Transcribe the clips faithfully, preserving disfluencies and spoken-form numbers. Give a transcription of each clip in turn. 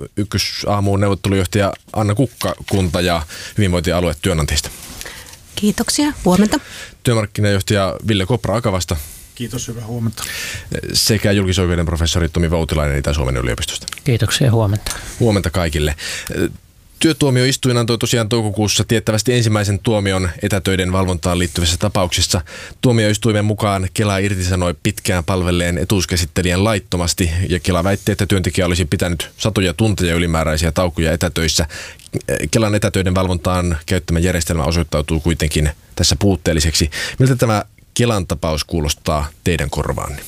Ykkösaamuun neuvottelujohtaja Anna Kukkakunta ja hyvinvointialue työnantajista. Kiitoksia. Huomenta. Työmarkkinajohtaja Ville Kopra Akavasta. Kiitos, hyvää huomenta. Sekä julkisoikeuden professori Tomi Voutilainen Itä-Suomen yliopistosta. Kiitoksia, huomenta. Huomenta kaikille. Työtuomioistuin antoi tosiaan toukokuussa tiettävästi ensimmäisen tuomion etätöiden valvontaan liittyvissä tapauksissa. Tuomioistuimen mukaan Kela irtisanoi pitkään palvelleen etuuskäsittelijän laittomasti ja Kela väitti, että työntekijä olisi pitänyt satoja tunteja ylimääräisiä taukoja etätöissä. Kelan etätöiden valvontaan käyttämä järjestelmä osoittautuu kuitenkin tässä puutteelliseksi. Miltä tämä Kelan tapaus kuulostaa teidän korvaanne?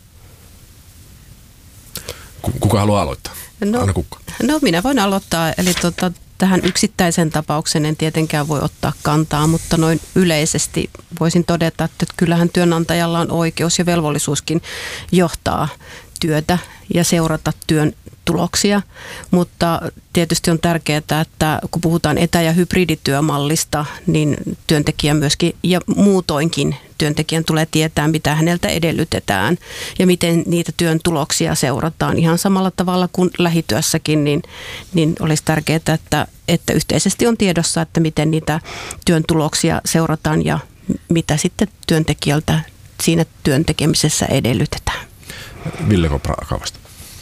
Kuka haluaa aloittaa? No, Anna Kukka. No minä voin aloittaa. Eli tota, tähän yksittäisen tapauksen en tietenkään voi ottaa kantaa, mutta noin yleisesti voisin todeta, että kyllähän työnantajalla on oikeus ja velvollisuuskin johtaa työtä ja seurata työn tuloksia, mutta tietysti on tärkeää, että kun puhutaan etä- ja hybridityömallista, niin työntekijä myöskin ja muutoinkin työntekijän tulee tietää, mitä häneltä edellytetään ja miten niitä työn tuloksia seurataan ihan samalla tavalla kuin lähityössäkin, niin, niin olisi tärkeää, että, että yhteisesti on tiedossa, että miten niitä työn tuloksia seurataan ja mitä sitten työntekijältä siinä työn tekemisessä edellytetään. Ville Kopra Akavasta.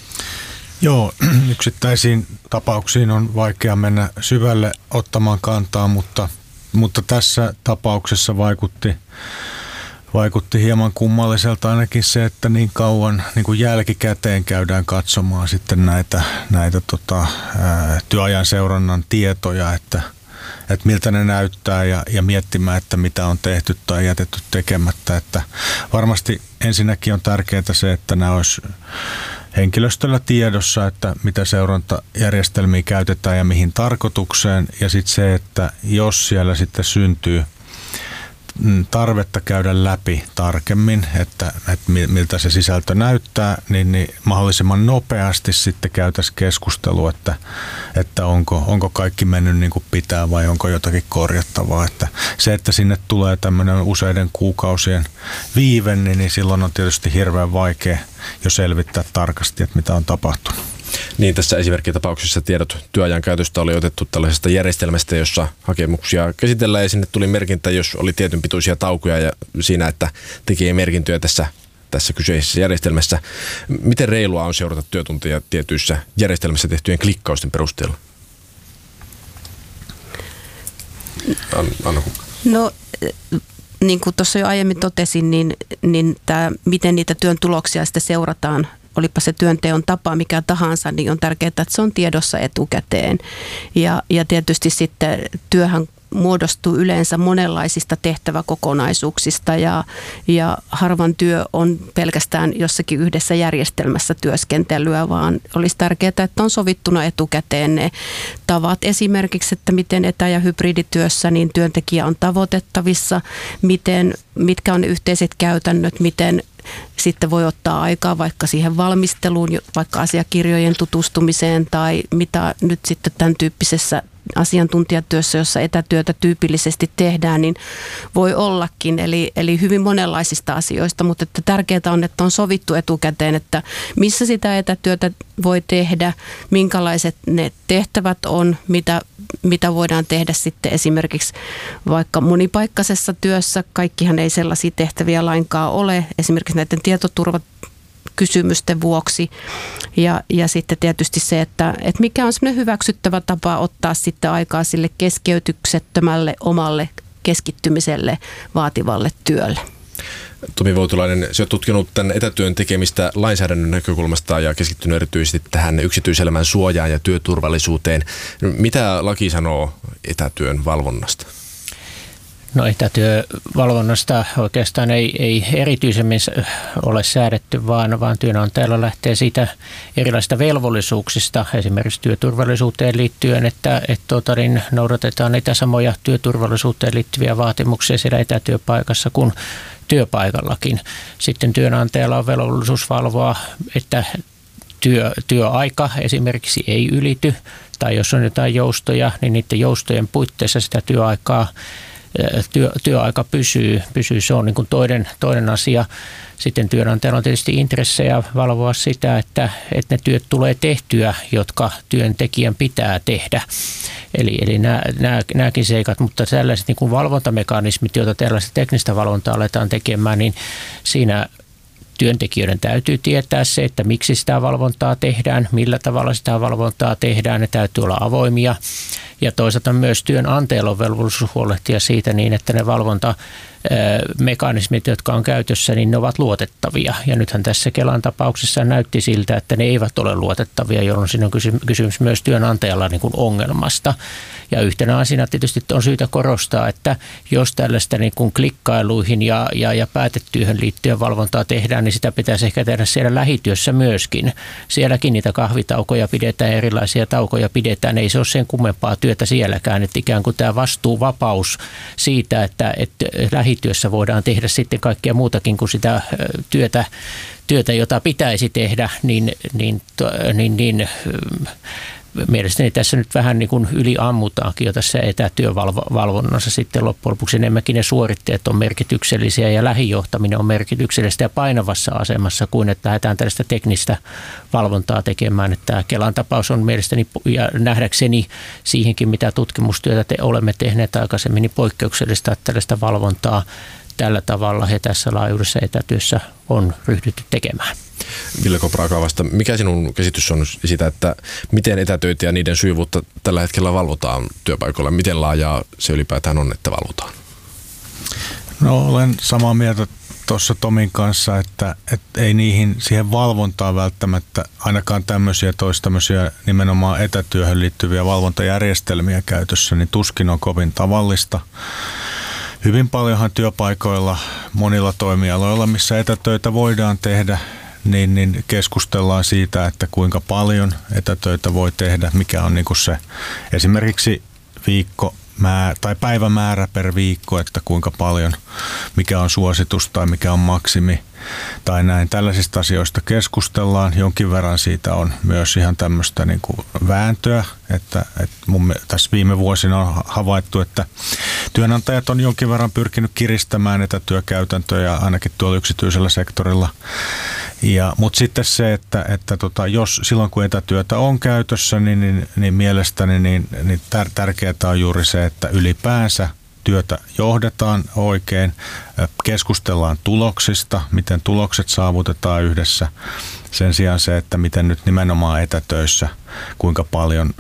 Joo, yksittäisiin tapauksiin on vaikea mennä syvälle ottamaan kantaa, mutta, mutta tässä tapauksessa vaikutti, vaikutti hieman kummalliselta ainakin se, että niin kauan niin kuin jälkikäteen käydään katsomaan sitten näitä, näitä tota, ää, työajan seurannan tietoja, että, että miltä ne näyttää ja, ja miettimään, että mitä on tehty tai jätetty tekemättä. Että varmasti ensinnäkin on tärkeää se, että nämä olisi henkilöstöllä tiedossa, että mitä seurantajärjestelmiä käytetään ja mihin tarkoitukseen. Ja sitten se, että jos siellä sitten syntyy tarvetta käydä läpi tarkemmin, että, että miltä se sisältö näyttää, niin, niin mahdollisimman nopeasti sitten käytäisiin keskustelua, että, että onko, onko kaikki mennyt niin kuin pitää vai onko jotakin korjattavaa. Että se, että sinne tulee tämmöinen useiden kuukausien viive, niin, niin silloin on tietysti hirveän vaikea jo selvittää tarkasti, että mitä on tapahtunut. Niin, tässä esimerkkitapauksessa tiedot työajan käytöstä oli otettu tällaisesta järjestelmästä, jossa hakemuksia käsitellään ja sinne tuli merkintä, jos oli tietyn pituisia taukoja ja siinä, että tekee merkintöjä tässä, tässä kyseisessä järjestelmässä. Miten reilua on seurata työtunteja tietyissä järjestelmissä tehtyjen klikkausten perusteella? Anna Kukka. No, niin kuin tuossa jo aiemmin totesin, niin, niin tämä, miten niitä työn tuloksia sitten seurataan, olipa se työnteon tapa mikä tahansa, niin on tärkeää, että se on tiedossa etukäteen. Ja, ja tietysti sitten työhän muodostuu yleensä monenlaisista tehtäväkokonaisuuksista ja, ja harvan työ on pelkästään jossakin yhdessä järjestelmässä työskentelyä, vaan olisi tärkeää, että on sovittuna etukäteen ne tavat. Esimerkiksi, että miten etä- ja hybridityössä niin työntekijä on tavoitettavissa, miten, mitkä on ne yhteiset käytännöt, miten sitten voi ottaa aikaa vaikka siihen valmisteluun, vaikka asiakirjojen tutustumiseen tai mitä nyt sitten tämän tyyppisessä asiantuntijatyössä, jossa etätyötä tyypillisesti tehdään, niin voi ollakin. Eli, eli hyvin monenlaisista asioista, mutta että tärkeää on, että on sovittu etukäteen, että missä sitä etätyötä voi tehdä, minkälaiset ne tehtävät on, mitä, mitä voidaan tehdä sitten esimerkiksi vaikka monipaikkaisessa työssä. Kaikkihan ei sellaisia tehtäviä lainkaan ole, esimerkiksi näiden tietoturvat kysymysten vuoksi ja, ja sitten tietysti se, että, että mikä on semmoinen hyväksyttävä tapa ottaa sitten aikaa sille keskeytyksettömälle omalle keskittymiselle vaativalle työlle. Tomi Voutilainen, sinä olet tutkinut tämän etätyön tekemistä lainsäädännön näkökulmasta ja keskittynyt erityisesti tähän yksityiselämän suojaan ja työturvallisuuteen. Mitä laki sanoo etätyön valvonnasta? No etätyövalvonnasta oikeastaan ei, ei erityisemmin ole säädetty, vaan, vaan työnantajalla lähtee siitä erilaisista velvollisuuksista, esimerkiksi työturvallisuuteen liittyen, että et, tuota, niin noudatetaan niitä samoja työturvallisuuteen liittyviä vaatimuksia siellä etätyöpaikassa kuin työpaikallakin. Sitten työnantajalla on velvollisuus valvoa, että työ, työaika esimerkiksi ei ylity, tai jos on jotain joustoja, niin niiden joustojen puitteissa sitä työaikaa Työ, työaika pysyy, pysyy, se on niin kuin toinen, toinen asia. sitten työnantajalla on tietysti intressejä valvoa sitä, että, että ne työt tulee tehtyä, jotka työntekijän pitää tehdä. Eli, eli nämä, nämä, nämäkin seikat, mutta tällaiset niin kuin valvontamekanismit, joita tällaista teknistä valvontaa aletaan tekemään, niin siinä työntekijöiden täytyy tietää se, että miksi sitä valvontaa tehdään, millä tavalla sitä valvontaa tehdään, ne täytyy olla avoimia. Ja toisaalta myös työnantajalla on velvollisuus huolehtia siitä niin, että ne valvontamekanismit, jotka on käytössä, niin ne ovat luotettavia. Ja nythän tässä Kelan tapauksessa näytti siltä, että ne eivät ole luotettavia, jolloin siinä on kysymys myös työnantajalla niin kuin ongelmasta. Ja yhtenä asiana tietysti on syytä korostaa, että jos tällaista niin kuin klikkailuihin ja, ja, ja päätettyyhön liittyen valvontaa tehdään, niin sitä pitäisi ehkä tehdä siellä lähityössä myöskin. Sielläkin niitä kahvitaukoja pidetään, erilaisia taukoja pidetään, ei se ole sen kummempaa työtä sielläkään, että ikään kuin tämä vastuuvapaus siitä, että, että lähityössä voidaan tehdä sitten kaikkea muutakin kuin sitä työtä, työtä jota pitäisi tehdä, niin, niin, niin, niin mielestäni tässä nyt vähän niin kuin yliammutaankin jo tässä etätyövalvonnassa sitten loppujen lopuksi enemmänkin ne suoritteet on merkityksellisiä ja lähijohtaminen on merkityksellistä ja painavassa asemassa kuin että lähdetään tällaista teknistä valvontaa tekemään. Että Kelan tapaus on mielestäni ja nähdäkseni siihenkin mitä tutkimustyötä te olemme tehneet aikaisemmin niin poikkeuksellista, että tällaista valvontaa tällä tavalla ja tässä laajuudessa etätyössä on ryhdytty tekemään. Ville Kopra-Kaavasta, mikä sinun käsitys on sitä, että miten etätöitä ja niiden sujuvuutta tällä hetkellä valvotaan työpaikoilla? Miten laajaa se ylipäätään on, että valvotaan? No olen samaa mieltä tuossa Tomin kanssa, että, että ei niihin siihen valvontaan välttämättä ainakaan tämmöisiä toista tämmöisiä nimenomaan etätyöhön liittyviä valvontajärjestelmiä käytössä, niin tuskin on kovin tavallista. Hyvin paljonhan työpaikoilla monilla toimialoilla, missä etätöitä voidaan tehdä, niin, niin keskustellaan siitä, että kuinka paljon etätöitä voi tehdä, mikä on niin kuin se esimerkiksi viikko tai päivämäärä per viikko, että kuinka paljon, mikä on suositus tai mikä on maksimi tai näin. Tällaisista asioista keskustellaan. Jonkin verran siitä on myös ihan tämmöistä niin kuin vääntöä, että, että mun, tässä viime vuosina on havaittu, että työnantajat on jonkin verran pyrkinyt kiristämään etätyökäytäntöjä ainakin tuolla yksityisellä sektorilla. Ja, mutta sitten se, että, että tota, jos silloin kun etätyötä on käytössä, niin, niin, niin mielestäni niin, niin tär, tärkeää on juuri se, että ylipäänsä työtä johdetaan oikein, keskustellaan tuloksista, miten tulokset saavutetaan yhdessä. Sen sijaan se, että miten nyt nimenomaan etätöissä, kuinka paljon,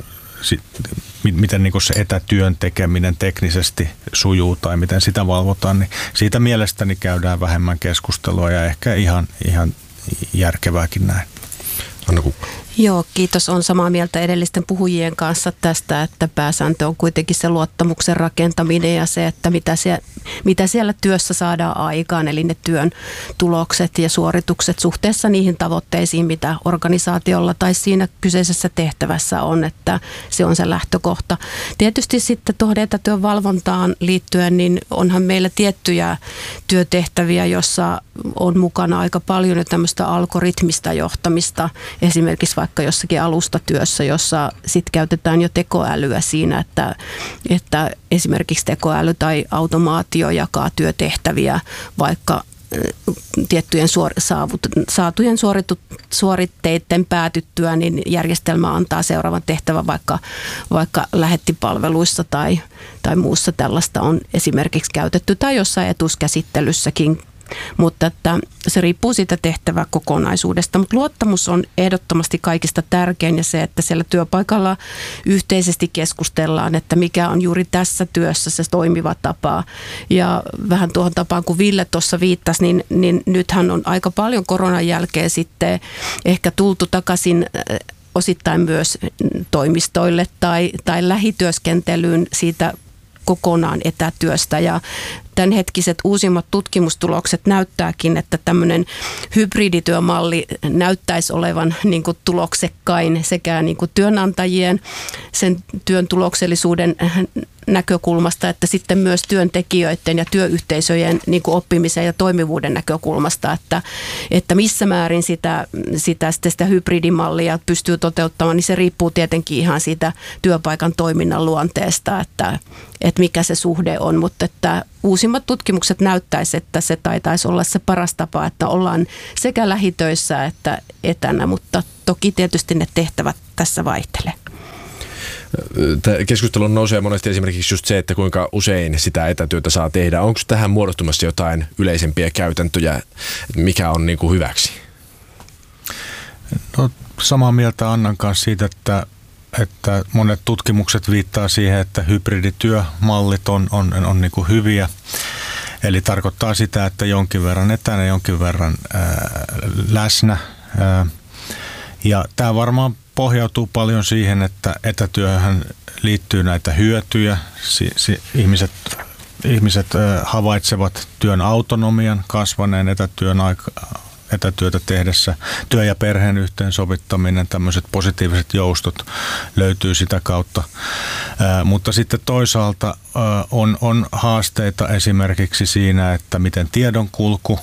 miten niin kuin se etätyön tekeminen teknisesti sujuu tai miten sitä valvotaan, niin siitä mielestäni käydään vähemmän keskustelua ja ehkä ihan, ihan järkevääkin näin. Anna Kukka. Joo, kiitos. On samaa mieltä edellisten puhujien kanssa tästä, että pääsääntö on kuitenkin se luottamuksen rakentaminen ja se, että mitä siellä, mitä siellä työssä saadaan aikaan, eli ne työn tulokset ja suoritukset suhteessa niihin tavoitteisiin, mitä organisaatiolla tai siinä kyseisessä tehtävässä on, että se on se lähtökohta. Tietysti sitten tuohon etätyön valvontaan liittyen, niin onhan meillä tiettyjä työtehtäviä, jossa on mukana aika paljon jo tämmöistä algoritmista johtamista, esimerkiksi vaikka jossakin alustatyössä, jossa sit käytetään jo tekoälyä siinä, että, että esimerkiksi tekoäly tai automaatio jakaa työtehtäviä vaikka tiettyjen suor- saavut, saatujen suoritu, suoritteiden päätyttyä, niin järjestelmä antaa seuraavan tehtävän vaikka, vaikka lähettipalveluissa tai, tai muussa tällaista on esimerkiksi käytetty tai jossain etuskäsittelyssäkin. Mutta että se riippuu siitä tehtäväkokonaisuudesta. Mutta luottamus on ehdottomasti kaikista tärkein ja se, että siellä työpaikalla yhteisesti keskustellaan, että mikä on juuri tässä työssä se toimiva tapa. Ja vähän tuohon tapaan, kun Ville tuossa viittasi, niin, niin nythän on aika paljon koronan jälkeen sitten ehkä tultu takaisin osittain myös toimistoille tai, tai lähityöskentelyyn siitä kokonaan etätyöstä ja tämänhetkiset uusimmat tutkimustulokset näyttääkin, että tämmöinen hybridityömalli näyttäisi olevan niin kuin tuloksekkain sekä niin kuin työnantajien sen työn tuloksellisuuden näkökulmasta että sitten myös työntekijöiden ja työyhteisöjen niin kuin oppimisen ja toimivuuden näkökulmasta, että, että missä määrin sitä, sitä, sitä, sitä hybridimallia pystyy toteuttamaan, niin se riippuu tietenkin ihan siitä työpaikan toiminnan luonteesta, että, että mikä se suhde on, mutta että uusimmat tutkimukset näyttäisi, että se taitaisi olla se paras tapa, että ollaan sekä lähitöissä että etänä, mutta toki tietysti ne tehtävät tässä vaihtelee. Keskustelun nousee monesti esimerkiksi just se, että kuinka usein sitä etätyötä saa tehdä. Onko tähän muodostumassa jotain yleisempiä käytäntöjä, mikä on niin kuin hyväksi? No, samaa mieltä Annan kanssa siitä, että, että monet tutkimukset viittaa siihen, että hybridityömallit on, on, on niin kuin hyviä. Eli tarkoittaa sitä, että jonkin verran etänä, jonkin verran ää, läsnä. Ää, ja tämä varmaan pohjautuu paljon siihen, että etätyöhön liittyy näitä hyötyjä. Si- si- ihmiset, ihmiset havaitsevat työn autonomian kasvaneen etätyön aika, etätyötä tehdessä. Työ- ja perheen yhteensovittaminen, tämmöiset positiiviset joustot löytyy sitä kautta. Ää, mutta sitten toisaalta ää, on, on haasteita esimerkiksi siinä, että miten tiedonkulku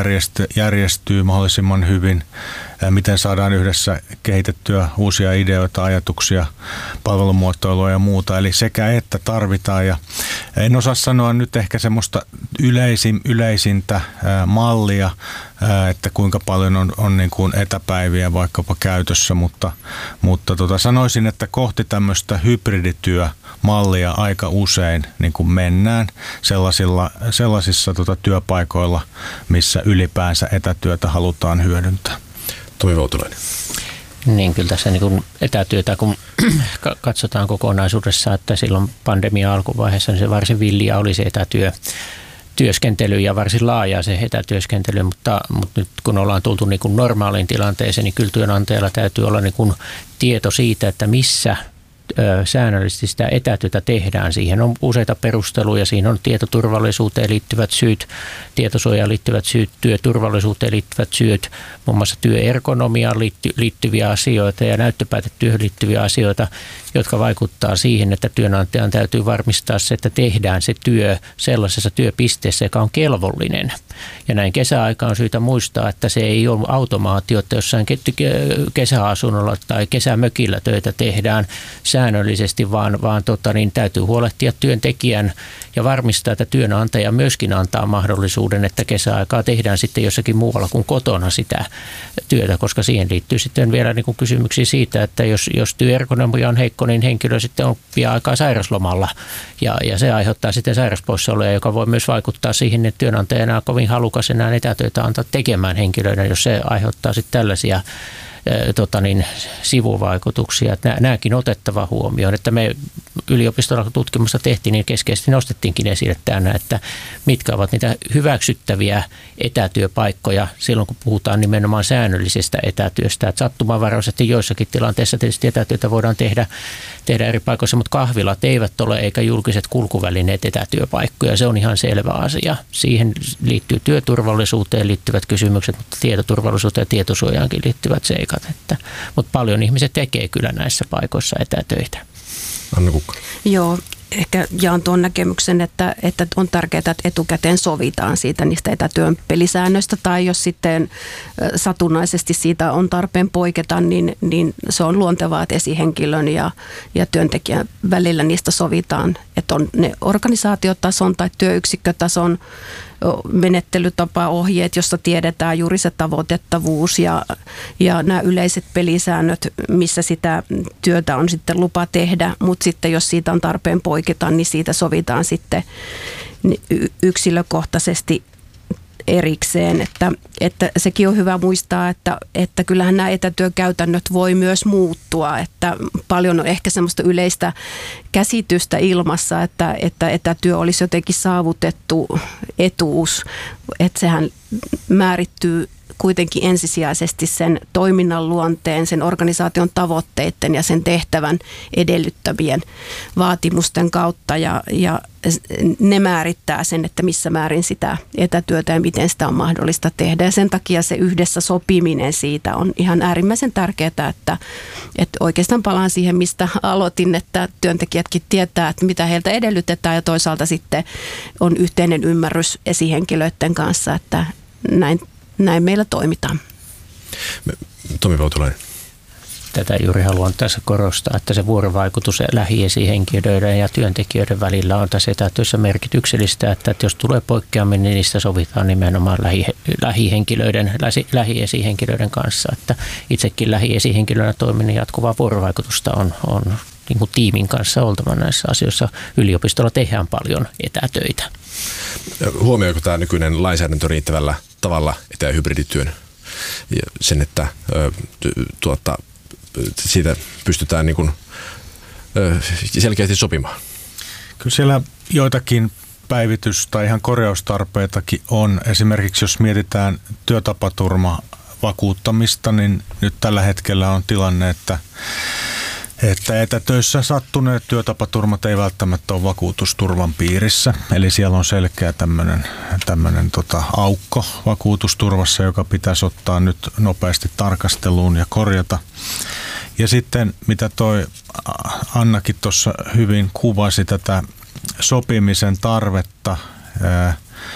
järjestyy mahdollisimman hyvin, miten saadaan yhdessä kehitettyä uusia ideoita, ajatuksia, palvelumuotoilua ja muuta. Eli sekä että tarvitaan. Ja en osaa sanoa nyt ehkä semmoista yleisin, yleisintä ää, mallia, ää, että kuinka paljon on, on niin kuin etäpäiviä vaikkapa käytössä, mutta, mutta tota, sanoisin, että kohti tämmöistä hybridityömallia aika usein niin kuin mennään sellaisilla, sellaisissa tota, työpaikoilla, missä ylipäänsä etätyötä halutaan hyödyntää. Tomi Voutilainen. Niin, kyllä tässä niin kuin etätyötä, kun katsotaan kokonaisuudessa, että silloin pandemian alkuvaiheessa niin se varsin villiä oli se etätyö. Työskentely ja varsin laaja se etätyöskentely, mutta, mutta nyt kun ollaan tultu niin kuin normaaliin tilanteeseen, niin kyllä työnantajalla täytyy olla niin kuin tieto siitä, että missä säännöllisesti sitä etätyötä tehdään. Siihen on useita perusteluja. Siinä on tietoturvallisuuteen liittyvät syyt, tietosuojaan liittyvät syyt, työturvallisuuteen liittyvät syyt, muun muassa työergonomiaan liittyviä asioita ja näyttöpäätetyöhön liittyviä asioita, jotka vaikuttaa siihen, että työnantajan täytyy varmistaa se, että tehdään se työ sellaisessa työpisteessä, joka on kelvollinen. Ja näin kesäaikaan on syytä muistaa, että se ei ole automaatio, että jossain kesäasunnolla tai kesämökillä töitä tehdään säännöllisesti, vaan, vaan tota, niin täytyy huolehtia työntekijän ja varmistaa, että työnantaja myöskin antaa mahdollisuuden, että kesäaikaa tehdään sitten jossakin muualla kuin kotona sitä työtä, koska siihen liittyy sitten vielä niin kuin kysymyksiä siitä, että jos, jos työergonomia on heikko, niin henkilö sitten on pian aikaa sairaslomalla ja, ja se aiheuttaa sitten sairauspoissaoloja, joka voi myös vaikuttaa siihen, että työnantaja enää kovin halukas enää etätöitä antaa tekemään henkilöiden, jos se aiheuttaa sitten tällaisia Tota niin, sivuvaikutuksia. Nämäkin otettava huomioon, että me yliopistolla tutkimusta tehtiin, niin keskeisesti nostettiinkin esille tänään, että mitkä ovat niitä hyväksyttäviä etätyöpaikkoja silloin, kun puhutaan nimenomaan säännöllisestä etätyöstä. Että sattumanvaraisesti joissakin tilanteissa tietysti etätyötä voidaan tehdä, tehdä eri paikoissa, mutta kahvilat eivät ole eikä julkiset kulkuvälineet etätyöpaikkoja. Se on ihan selvä asia. Siihen liittyy työturvallisuuteen liittyvät kysymykset, mutta tietoturvallisuuteen ja tietosuojaankin liittyvät seikat. Että, mutta paljon ihmiset tekee kyllä näissä paikoissa etätöitä. Anna Kukka. Joo, ehkä jaan tuon näkemyksen, että, että on tärkeää, että etukäteen sovitaan siitä niistä etätyön pelisäännöistä, tai jos sitten satunnaisesti siitä on tarpeen poiketa, niin, niin se on luontevaa, että esihenkilön ja, ja työntekijän välillä niistä sovitaan, että on ne organisaatiotason tai työyksikkötason menettelytapaohjeet, jossa tiedetään juuri se tavoitettavuus ja, ja nämä yleiset pelisäännöt, missä sitä työtä on sitten lupa tehdä, mutta sitten jos siitä on tarpeen poiketa, niin siitä sovitaan sitten yksilökohtaisesti erikseen, että, että sekin on hyvä muistaa, että, että kyllähän nämä etätyökäytännöt voi myös muuttua, että paljon on ehkä semmoista yleistä käsitystä ilmassa, että, että etätyö olisi jotenkin saavutettu etuus, että sehän määrittyy kuitenkin ensisijaisesti sen toiminnan luonteen, sen organisaation tavoitteiden ja sen tehtävän edellyttävien vaatimusten kautta ja, ja ne määrittää sen, että missä määrin sitä etätyötä ja miten sitä on mahdollista tehdä. Ja sen takia se yhdessä sopiminen siitä on ihan äärimmäisen tärkeää, että, että oikeastaan palaan siihen, mistä aloitin, että työntekijätkin tietää, että mitä heiltä edellytetään ja toisaalta sitten on yhteinen ymmärrys esihenkilöiden kanssa, että näin, näin meillä toimitaan. Tomi Voutilainen. Tätä juuri haluan tässä korostaa, että se vuorovaikutus lähiesihenkilöiden ja työntekijöiden välillä on tässä etätyössä merkityksellistä, että jos tulee poikkeaminen, niin niistä sovitaan nimenomaan lähi, lähihenkilöiden, lähi, lähiesihenkilöiden kanssa. Että itsekin lähiesihenkilönä toiminnan jatkuvaa vuorovaikutusta on, on niin kuin tiimin kanssa oltava näissä asioissa. Yliopistolla tehdään paljon etätöitä. Huomioiko tämä nykyinen lainsäädäntö riittävällä tavalla etä- ja hybridityön ja sen, että ö, tuota, siitä pystytään niin kuin selkeästi sopimaan? Kyllä siellä joitakin päivitys- tai ihan korjaustarpeitakin on. Esimerkiksi jos mietitään työtapaturmavakuuttamista, niin nyt tällä hetkellä on tilanne, että, että etätöissä sattuneet työtapaturmat ei välttämättä ole vakuutusturvan piirissä. Eli siellä on selkeä tämmöinen, tämmöinen tota aukko vakuutusturvassa, joka pitäisi ottaa nyt nopeasti tarkasteluun ja korjata. Ja sitten mitä toi Annakin tuossa hyvin kuvasi tätä sopimisen tarvetta ää,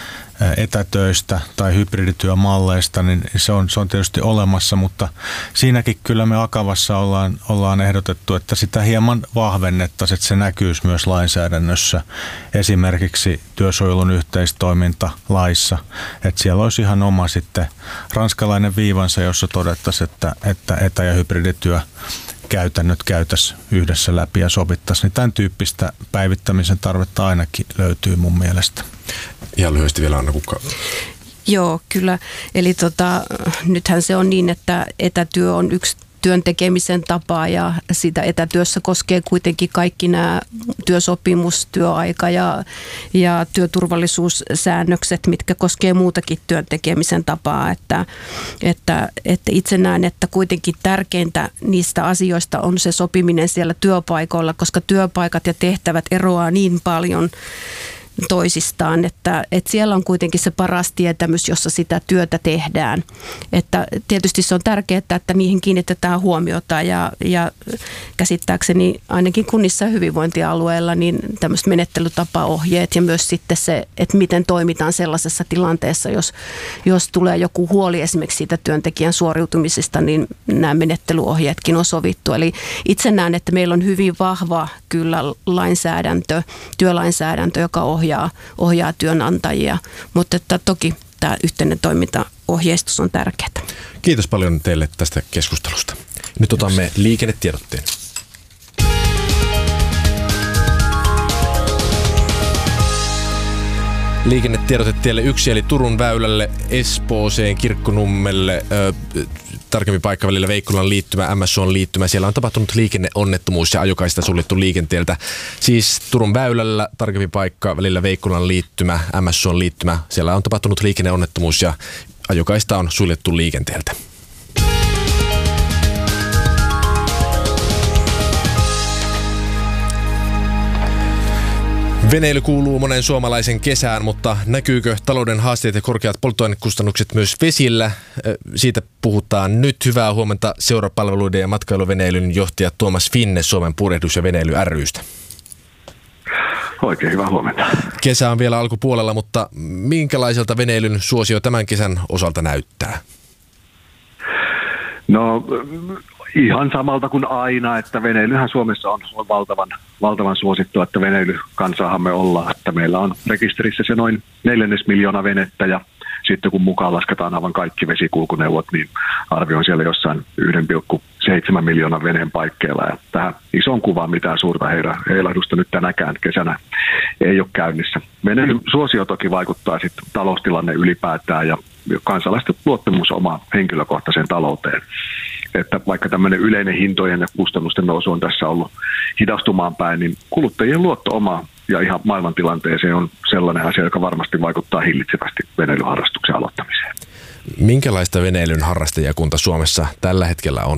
etätöistä tai hybridityömalleista, niin se on, se on tietysti olemassa, mutta siinäkin kyllä me Akavassa ollaan, ollaan ehdotettu, että sitä hieman vahvennettaisiin, että se näkyisi myös lainsäädännössä, esimerkiksi työsuojelun yhteistoimintalaissa, että siellä olisi ihan oma sitten ranskalainen viivansa, jossa todettaisiin, että, että etä- ja hybridityö käytännöt käytäisiin yhdessä läpi ja sovittaisiin, niin tämän tyyppistä päivittämisen tarvetta ainakin löytyy mun mielestä. Ihan lyhyesti vielä Anna Kukka. Joo, kyllä. Eli tota, nythän se on niin, että etätyö on yksi työn tekemisen tapa ja sitä etätyössä koskee kuitenkin kaikki nämä työsopimus, työaika ja, ja työturvallisuussäännökset, mitkä koskee muutakin työn tekemisen tapaa. Että, että, että itse näen, että kuitenkin tärkeintä niistä asioista on se sopiminen siellä työpaikoilla, koska työpaikat ja tehtävät eroaa niin paljon toisistaan, että, että siellä on kuitenkin se paras tietämys, jossa sitä työtä tehdään. Että tietysti se on tärkeää, että niihin kiinnitetään huomiota ja, ja käsittääkseni ainakin kunnissa ja hyvinvointialueilla niin tämmöiset menettelytapaohjeet ja myös sitten se, että miten toimitaan sellaisessa tilanteessa, jos, jos tulee joku huoli esimerkiksi siitä työntekijän suoriutumisesta, niin nämä menettelyohjeetkin on sovittu. Eli itse näen, että meillä on hyvin vahva kyllä lainsäädäntö, työlainsäädäntö, joka ohjaa Ohjaa, ohjaa työnantajia, mutta että toki tämä yhteinen toimintaohjeistus on tärkeää. Kiitos paljon teille tästä keskustelusta. Nyt otamme liikennetiedotteen. Liikennetiedotetielle yksi eli Turun väylälle, Espooseen, Kirkkonummelle, ö, tarkemmin paikka välillä Veikkolan liittymä, M S O:n liittymä. Siellä on tapahtunut liikenneonnettomuus ja ajokaista suljettu liikenteeltä. Siis Turun väylällä, tarkemmin paikka välillä Veikkolan liittymä, M S O:n liittymä. Siellä on tapahtunut liikenneonnettomuus ja ajokaista on suljettu liikenteeltä. Veneily kuuluu monen suomalaisen kesään, mutta näkyykö talouden haasteet ja korkeat polttoainekustannukset myös vesillä? Siitä puhutaan nyt. Hyvää huomenta seurapalveluiden ja matkailuveneilyn johtaja Tuomas Finne Suomen purjehdus- ja veneily ry:stä. Oikein hyvää huomenta. Kesä on vielä alkupuolella, mutta minkälaiselta veneilyn suosio tämän kesän osalta näyttää? No ihan samalta kuin aina, että veneilyhän Suomessa on, on valtavan, valtavan suosittua, että veneilykansaahan me ollaan, että meillä on rekisterissä se noin neljännes miljoona venettä ja sitten kun mukaan lasketaan aivan kaikki vesikulkuneuvot, niin arvio on siellä jossain yksi pilkku seitsemän miljoonan veneen paikkeilla. Ja tähän isoon kuvaan mitään suurta heilahdusta nyt tänäkään kesänä ei ole käynnissä. Veneilyn suosio toki vaikuttaa sitten taloustilanne ylipäätään ja kansalaisten luottamus omaan henkilökohtaiseen talouteen. Että vaikka tämmöinen yleinen hintojen ja kustannusten nousu on tässä ollut hidastumaan päin, niin kuluttajien luotto omaan ja ihan maailmantilanteeseen on sellainen asia, joka varmasti vaikuttaa hillitsevästi veneilyharrastuksen aloittamiseen. Minkälaista veneilyn harrastajakunta Suomessa tällä hetkellä on?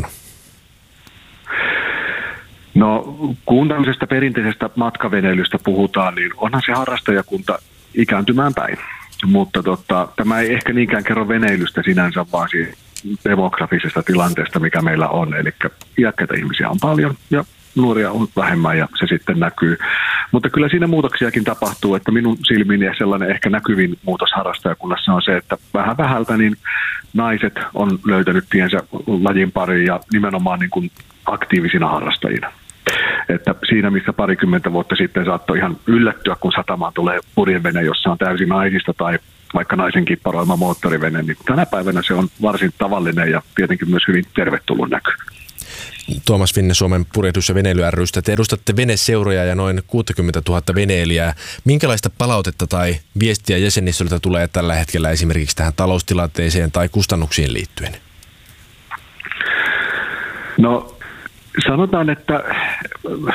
No kun tämmöisestä perinteisestä matkaveneilystä puhutaan, niin onhan se harrastajakunta ikääntymään päin. Mutta tota, tämä ei ehkä niinkään kerro veneilystä sinänsä, vaan siitä demografisesta tilanteesta, mikä meillä on. Eli iäkkäitä ihmisiä on paljon ja nuoria on vähemmän ja se sitten näkyy. Mutta kyllä siinä muutoksiakin tapahtuu, että minun silmiini sellainen ehkä näkyvin muutos harrastajakunnassa on se, että vähän vähältä niin naiset on löytänyt tiensä lajin pariin ja nimenomaan niin kuin aktiivisina harrastajina. Että siinä, missä parikymmentä vuotta sitten saattoi ihan yllättyä, kun satamaan tulee purjevene, jossa on täysin naisista tai vaikka naisen kipparoima moottorivene, niin tänä päivänä se on varsin tavallinen ja tietenkin myös hyvin tervetullut näky. Tuomas Finne Suomen purjehdus- ja veneily ry:stä. Te edustatte veneseuroja ja noin kuusikymmentätuhatta veneilijää. Minkälaista palautetta tai viestiä jäsenistöltä tulee tällä hetkellä esimerkiksi tähän taloustilanteeseen tai kustannuksiin liittyen? No sanotaan, että